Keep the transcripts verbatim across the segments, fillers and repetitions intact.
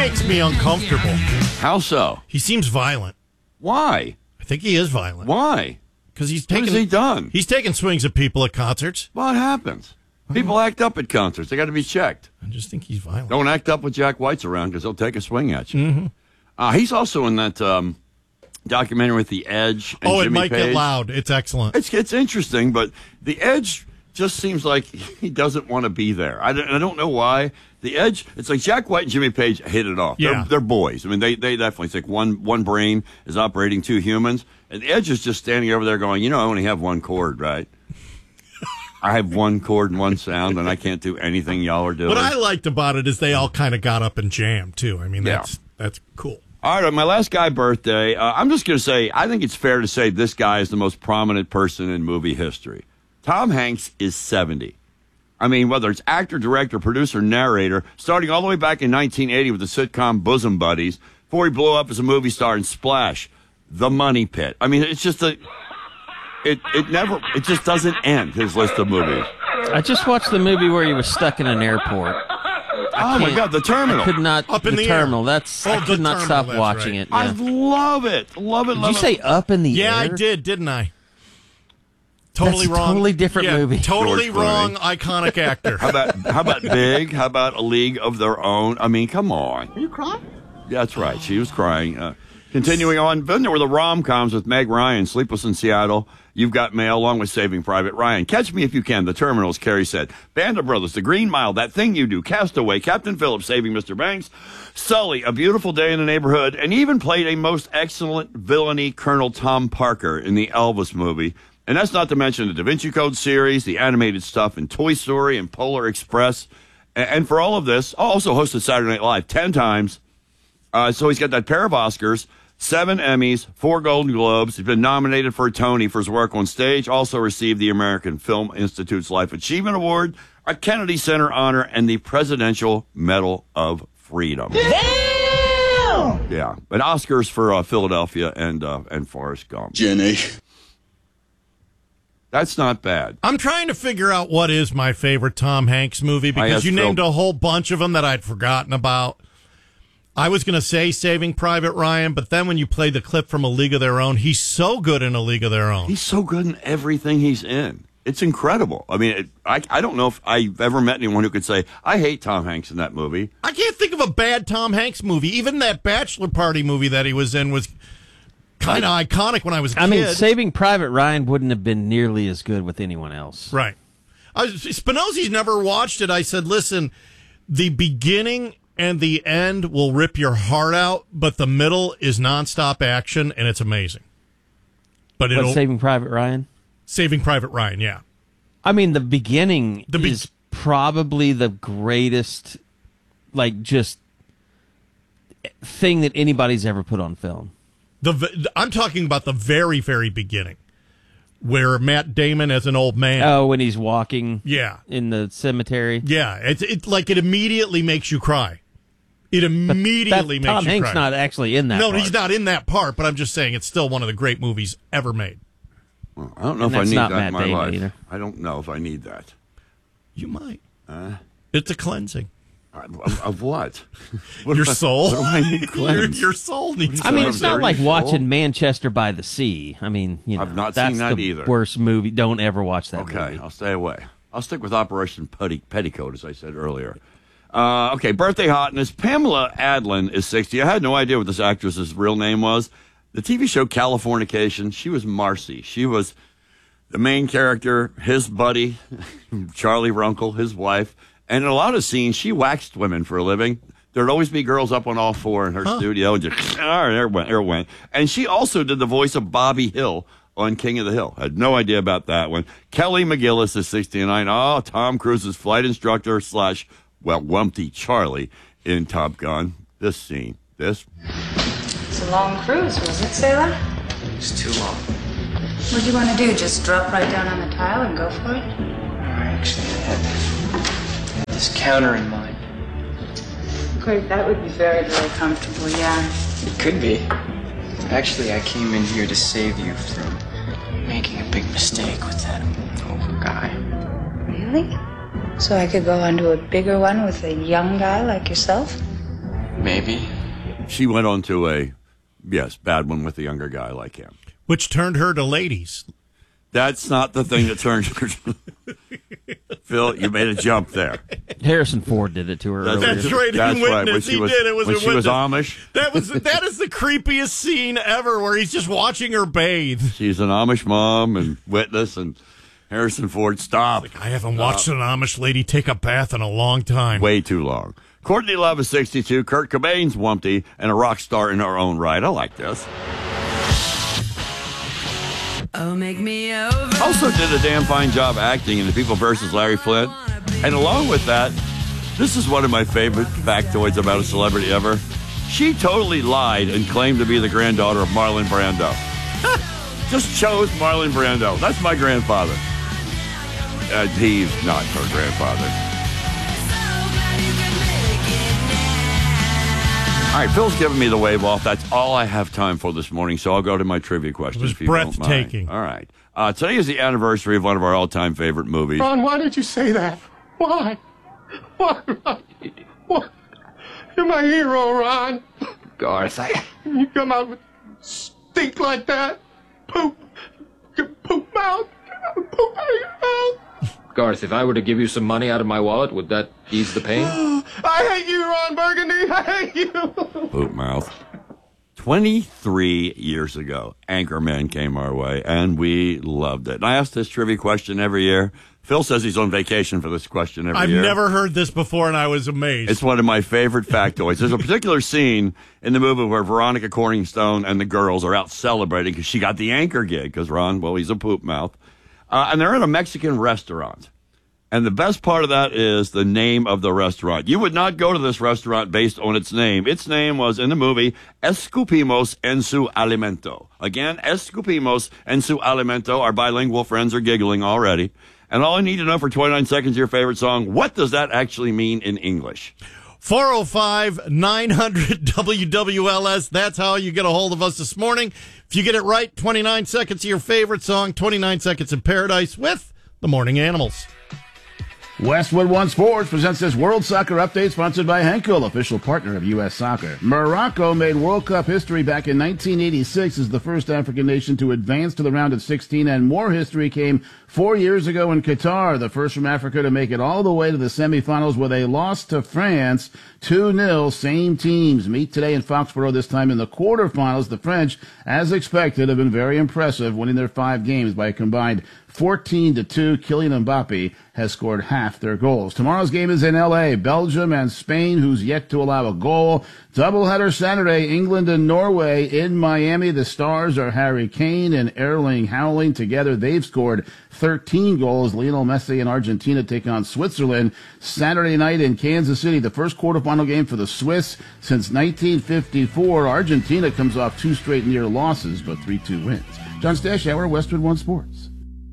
makes me uncomfortable. How so? He seems violent. Why? I think he is violent. Why? Because he's What taking. has he done? He's taking swings at people at concerts. What happens? People act up at concerts. They got to be checked. I just think he's violent. Don't act up with Jack White's around because he'll take a swing at you. Mm-hmm. Uh, he's also in that um, documentary with The Edge. And oh, Jimmy it might Page. get loud. It's excellent. It's it's interesting, but The Edge just seems like he doesn't want to be there. I don't, I don't know why. The Edge, it's like Jack White and Jimmy Page hit it off. Yeah. They're, they're boys. I mean, they, they definitely think one one brain is operating two humans. And The Edge is just standing over there going, you know, I only have one chord, right? I have one chord and one sound, and I can't do anything y'all are doing. What I liked about it is they all kind of got up and jammed, too. I mean, that's, yeah. that's cool. All right, on my last guy birthday, uh, I'm just going to say, I think it's fair to say this guy is the most prominent person in movie history. Tom Hanks is seventy. I mean, whether it's actor, director, producer, narrator, starting all the way back in nineteen eighty with the sitcom Bosom Buddies, before he blew up as a movie star in Splash, The Money Pit. I mean, it's just a... It it never, it just doesn't end, his list of movies. I just watched the movie where he was stuck in an airport. Oh, my God, The Terminal. I could not, Up in the, the Terminal, air. that's, Oh, I The could not Terminal, stop that's watching right. it. Yeah. I love it. Love it, Did love you it. say Up in the Yeah, Air? I did, didn't I? Totally That's a wrong. totally different yeah, movie. Totally George wrong, Clooney. iconic actor. How about, how about Big? How about A League of Their Own? I mean, come on. Are you crying? Yeah, that's right. She was crying. Uh, continuing on, then there were the rom-coms with Meg Ryan, Sleepless in Seattle, You've Got Mail, along with Saving Private Ryan. Catch Me If You Can, The Terminals, Carrie said. Band of Brothers, The Green Mile, That Thing You Do, Castaway, Captain Phillips, Saving Mister Banks, Sully, A Beautiful Day in the Neighborhood, and even played a most excellent villainy Colonel Tom Parker in the Elvis movie. And that's not to mention the Da Vinci Code series, the animated stuff in Toy Story and Polar Express. And, and for all of this, also hosted Saturday Night Live ten times. Uh, so he's got that pair of Oscars, seven Emmys, four Golden Globes. He's been nominated for a Tony for his work on stage. Also received the American Film Institute's Life Achievement Award, a Kennedy Center honor, and the Presidential Medal of Freedom. Damn! Yeah, but Oscars for uh, Philadelphia and uh, and Forrest Gump. Jenny. That's not bad. I'm trying to figure out what is my favorite Tom Hanks movie because you Phil. named a whole bunch of them that I'd forgotten about. I was going to say Saving Private Ryan, but then when you play the clip from A League of Their Own, he's so good in A League of Their Own. He's so good in everything he's in. It's incredible. I mean, it, I I don't know if I've ever met anyone who could say, I hate Tom Hanks in that movie. I can't think of a bad Tom Hanks movie. Even that Bachelor Party movie that he was in was kind of iconic when I was a I kid. mean, Saving Private Ryan wouldn't have been nearly as good with anyone else. Right. I, Spinozzi's never watched it. I said, listen, the beginning and the end will rip your heart out, but the middle is nonstop action, and it's amazing. But it'll, What, Saving Private Ryan? Saving Private Ryan, yeah. I mean, the beginning The be- is probably the greatest, like, just thing that anybody's ever put on film. The I'm talking about the very, very beginning, where Matt Damon as an old man. Oh, when he's walking Yeah. in the cemetery. Yeah, it's it, like it immediately makes you cry. It immediately That, makes Tom you Hanks cry. not actually in that No, part. he's not in that part, but I'm just saying it's still one of the great movies ever made. Well, I don't know And if I that's need not that Matt in my Damon life. either. I don't know if I need that. You might. Uh, It's a cleansing. of, of what? what Your do I- soul. What do I need your, cleansed? your soul needs I mean, So it's not dirty like soul. watching Manchester by the Sea. I mean, you know, I've not that's seen that the either. worst movie. Don't ever watch that Okay, movie. I'll stay away. I'll stick with Operation Petty, Petticoat, as I said earlier. Uh, okay, birthday hotness. Pamela Adlon is sixty. I had no idea what this actress's real name was. The T V show Californication, she was Marcy. She was the main character, his buddy, Charlie Runkle, his wife. And in a lot of scenes, she waxed women for a living. There'd always be girls up on all four in her huh. studio. And just, all right, there it went, there it went. And she also did the voice of Bobby Hill on King of the Hill. Had no idea about that one. Kelly McGillis is sixty-nine. Oh, Tom Cruise's flight instructor slash, well, Wumpty Charlie in Top Gun. This scene. This. It's a long cruise, wasn't it, sailor? It's too long. What'd you want to do? Just drop right down on the tile and go for it? I actually had this, had this counter in mind. Great, that would be very, very comfortable, yeah. It could be. Actually, I came in here to save you from making a big mistake with that old guy. Really? So I could go on to a bigger one with a young guy like yourself? Maybe. She went on to a, yes, bad one with a younger guy like him. Which turned her to ladies. That's not the thing that turned her to... Phil, you made a jump there. Harrison Ford did it to her That's, earlier. That's right. That's in right. Witness, When she he was, did. It was when in she was Witness. Amish. That was that is the creepiest scene ever, where he's just watching her bathe. She's an Amish mom and Witness, and Harrison Ford, stop. Like, I haven't watched an Amish lady take a bath in a long time. Way too long. Courtney Love is sixty-two. Kurt Cobain's Wumpty, and a rock star in her own right. I like this. Oh, make me over. Also did a damn fine job acting in The People versus Larry Flint. And along with that, this is one of my favorite factoids about a celebrity ever. She totally lied and claimed to be the granddaughter of Marlon Brando. Just chose Marlon Brando. That's my grandfather. Uh, he's not her grandfather. All right, Phil's giving me the wave off. That's all I have time for this morning, so I'll go to my trivia question. It was if you don't mind. breathtaking. All right. Uh, today is the anniversary of one of our all-time favorite movies. Ron, why did you say that? Why? Why, Ron? Why? You're my hero, Ron. Garth, I... You come out with stink like that? Poop. Poop mouth. Poop out of your mouth. Garth, if I were to give you some money out of my wallet, would that ease the pain? I hate you, Ron Burgundy. I hate you. Poop mouth. twenty-three years ago, Anchorman came our way, and we loved it. And I ask this trivia question every year. Phil says he's on vacation for this question every I've year. I've never heard this before, and I was amazed. It's one of my favorite factoids. There's a particular scene in the movie where Veronica Corningstone and the girls are out celebrating because she got the anchor gig, because Ron, well, he's a poop mouth. Uh, and they're in a Mexican restaurant. And the best part of that is the name of the restaurant. You would not go to this restaurant based on its name. Its name was, in the movie, Escupimos en su alimento. Again, Escupimos en su alimento. Our bilingual friends are giggling already. And all I need to know for twenty-nine seconds, your favorite song, what does that actually mean in English? four oh five, nine hundred, W W L S. That's how you get a hold of us this morning. If you get it right, twenty-nine seconds of your favorite song, twenty-nine seconds in paradise with the Morning Animals. Westwood One Sports presents this World Soccer Update sponsored by Henkel, official partner of U S Soccer. Morocco made World Cup history back in nineteen eighty-six as the first African nation to advance to the round of sixteen, and more history came four years ago in Qatar, the first from Africa to make it all the way to the semifinals with a loss to France, two nil. Same teams meet today in Foxborough, this time in the quarterfinals. The French, as expected, have been very impressive, winning their five games by a combined fourteen to two. Kylian Mbappe has scored half their goals. Tomorrow's game is in L A. Belgium and Spain, who's yet to allow a goal. Doubleheader Saturday, England and Norway in Miami. The stars are Harry Kane and Erling Haaland. Together, they've scored thirteen goals. Lionel Messi and Argentina take on Switzerland Saturday night in Kansas City. The first quarterfinal game for the Swiss since nineteen fifty-four. Argentina comes off two straight near losses, but three two wins. John Stashower, Westwood One Sports.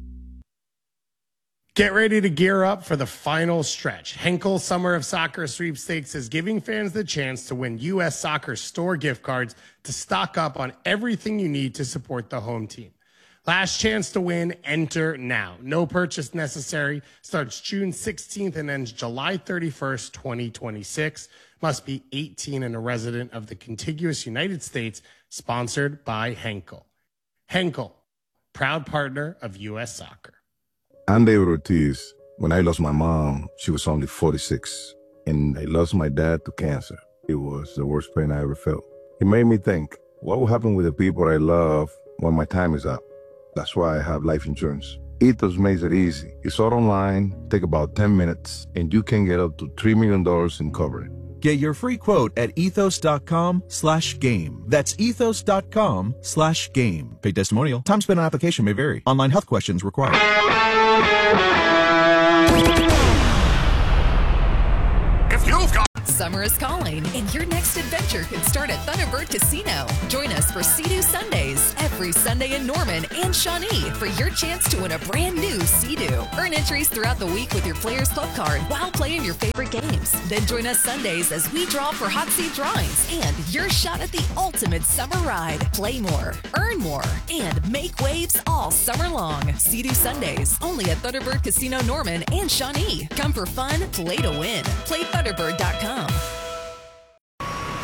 Get ready to gear up for the final stretch. Henkel Summer of Soccer Sweepstakes is giving fans the chance to win U S Soccer store gift cards to stock up on everything you need to support the home team. Last chance to win, enter now. No purchase necessary. Starts June sixteenth and ends July thirty-first, twenty twenty-six. Must be eighteen and a resident of the contiguous United States. Sponsored by Henkel. Henkel, proud partner of U S Soccer. I'm David Ortiz. When I lost my mom, she was only forty-six, and I lost my dad to cancer. It was the worst pain I ever felt. It made me think, what will happen with the people I love when my time is up? That's why I have life insurance. Ethos makes it easy. It's all online, take about ten minutes, and you can get up to three million dollars in coverage. Get your free quote at ethos.com slash game. That's ethos.com slash game. Paid testimonial. Time spent on application may vary. Online health questions required. If you've got Summer is calling, and your next adventure can start at Thunderbird Casino. Join us for Sea-Doo Sundays every Sunday in Norman and Shawnee for your chance to win a brand new Sea-Doo. Earn entries throughout the week with your Players Club card while playing your favorite games. Then join us Sundays as we draw for hot seat drawings and your shot at the ultimate summer ride. Play more, earn more, and make waves all summer long. Sea-Doo Sundays only at Thunderbird Casino Norman and Shawnee. Come for fun, play to win. Play Thunderbird dot com.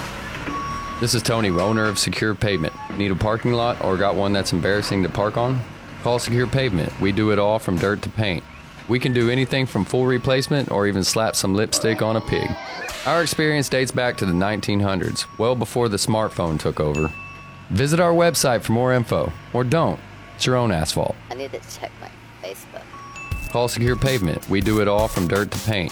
This is Tony, owner of Secure Pavement. Need a parking lot or got one that's embarrassing to park on? Call Secure Pavement. We do it all from dirt to paint. We can do anything from full replacement or even slap some lipstick on a pig. Our experience dates back to the nineteen hundreds, well before the smartphone took over. Visit our website for more info, or don't. It's your own asphalt. I need to check my Facebook. Call Secure Pavement. We do it all from dirt to paint.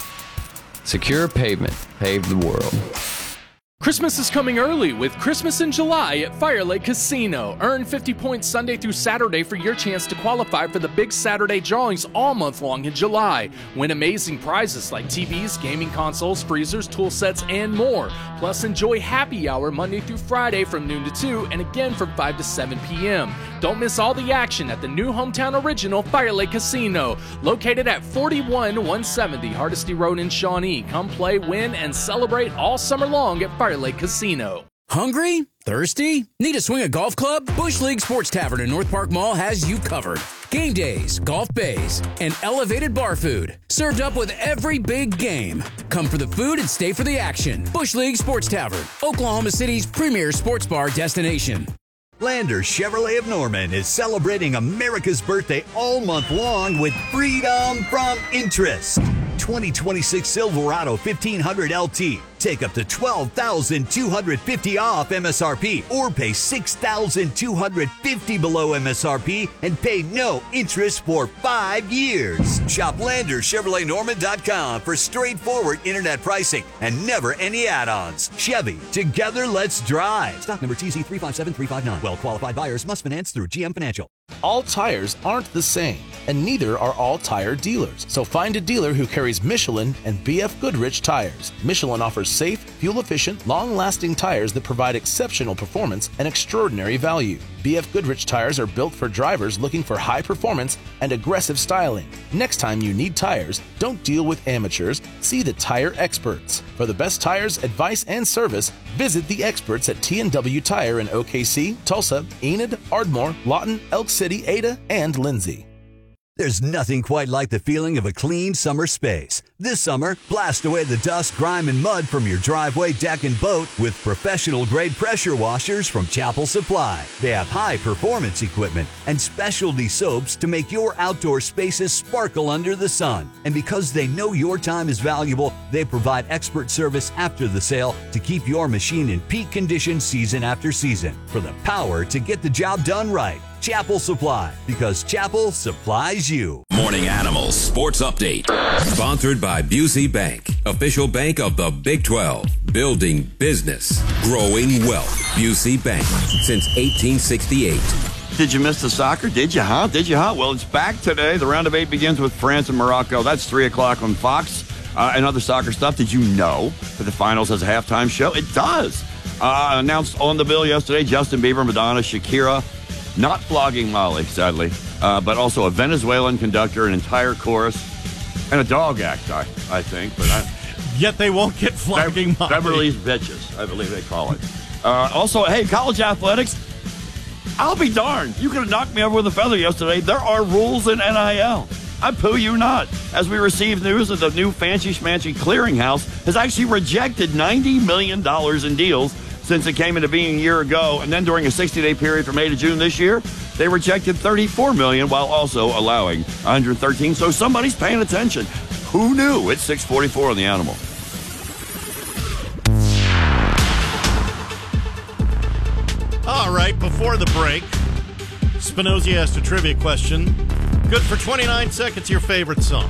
Secure Pavement. Pave the world. Christmas is coming early with Christmas in July at Fire Lake Casino. Earn fifty points Sunday through Saturday for your chance to qualify for the big Saturday drawings all month long in July. Win amazing prizes like T Vs, gaming consoles, freezers, tool sets, and more. Plus, enjoy happy hour Monday through Friday from noon to two and again from five to seven p.m. Don't miss all the action at the new hometown original Fire Lake Casino, located at forty-one one seventy Hardesty Road in Shawnee. Come play, win, and celebrate all summer long at Fire Lake Casino. Hungry? Thirsty? Need to swing a golf club? Bush League Sports Tavern in North Park Mall has you covered. Game days, golf bays, and elevated bar food. Served up with every big game. Come for the food and stay for the action. Bush League Sports Tavern, Oklahoma City's premier sports bar destination. Lander Chevrolet of Norman is celebrating America's birthday all month long with freedom from interest. twenty twenty-six Silverado fifteen hundred L T. Take up to twelve thousand two hundred fifty dollars off M S R P or pay six thousand two hundred fifty dollars below M S R P and pay no interest for five years. Shop Lander Chevrolet Norman dot com for straightforward internet pricing and never any add-ons. Chevy, together let's drive. Stock number T Z three five seven three five nine. Well-qualified buyers must finance through G M Financial. All tires aren't the same, and neither are all tire dealers. So find a dealer who carries Michelin and B F Goodrich tires. Michelin offers safe, fuel-efficient, long-lasting tires that provide exceptional performance and extraordinary value. B F Goodrich tires are built for drivers looking for high performance and aggressive styling. Next time you need tires, don't deal with amateurs, see the tire experts. For the best tires, advice, and service, visit the experts at T and W Tire in O K C, Tulsa, Enid, Ardmore, Lawton, Elk City, Ada, and Lindsay. There's nothing quite like the feeling of a clean summer space. This summer, blast away the dust, grime, and mud from your driveway, deck, and boat with professional-grade pressure washers from Chapel Supply. They have high-performance equipment and specialty soaps to make your outdoor spaces sparkle under the sun. And because they know your time is valuable, they provide expert service after the sale to keep your machine in peak condition season after season. For the power to get the job done right, Chapel Supply, because Chapel supplies you. Morning Animals Sports Update. Sponsored by Busey Bank, official bank of the Big twelve. Building business, growing wealth. Busey Bank, since eighteen sixty-eight. Did you miss the soccer? Did you, huh? Did you, huh? Well, it's back today. The round of eight begins with France and Morocco. That's three o'clock on Fox. Uh, and other soccer stuff. Did you know that the finals has a halftime show? It does. Uh, announced on the bill yesterday, Justin Bieber, Madonna, Shakira. Not flogging Molly, sadly, uh, but also a Venezuelan conductor, an entire chorus, and a dog act, I, I think. But I, Yet they won't get flogging Be- Molly. Beverly's Bitches, I believe they call it. Uh, also, hey, college athletics, I'll be darned. You could have knocked me over with a feather yesterday. There are rules in N I L. I poo you not. As we receive news that the new Fancy Schmancy Clearinghouse has actually rejected ninety million dollars in deals since it came into being a year ago, and then during a sixty-day period from May to June this year, they rejected thirty-four million dollars while also allowing one hundred thirteen. So somebody's paying attention. Who knew? It's six forty-four on the Animal. All right, before the break, Spinozzi asked a trivia question. Good for twenty-nine seconds, your favorite song.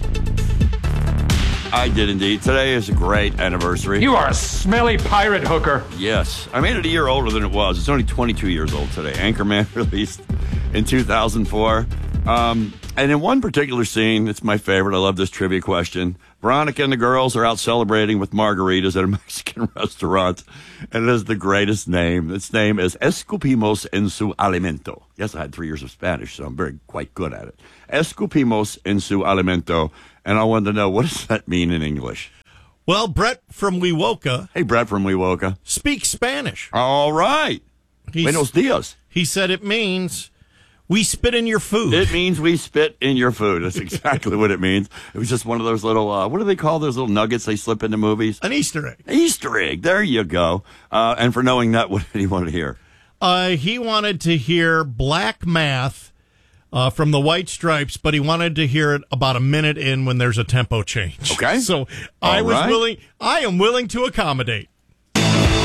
I did indeed. Today is a great anniversary. You are a smelly pirate hooker. Yes. I made it a year older than it was. It's only twenty-two years old today. Anchorman released in two thousand four. Um, and in one particular scene, it's my favorite. I love this trivia question. Veronica and the girls are out celebrating with margaritas at a Mexican restaurant. And it is the greatest name. Its name is Escupimos en su alimento. Yes, I had three years of Spanish, so I'm very quite good at it. Escupimos en su alimento. And I wanted to know, what does that mean in English? Well, Brett from Wewoka. Hey, Brett from Wewoka. Speaks Spanish. All right. He's, Buenos dias. He said it means, We spit in your food. It means we spit in your food. That's exactly what it means. It was just one of those little, uh, what do they call those little nuggets they slip into movies? An Easter egg. Easter egg. There you go. Uh, and for knowing that, what did he want to hear? Uh, he wanted to hear Black Math uh, from the White Stripes, but he wanted to hear it about a minute in when there's a tempo change. Okay. So I All was right. willing, I am willing to accommodate.